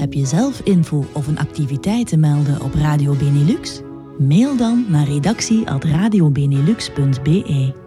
Heb je zelf info of een activiteit te melden op Radio Benelux? Mail dan naar redactie@radiobenelux.be.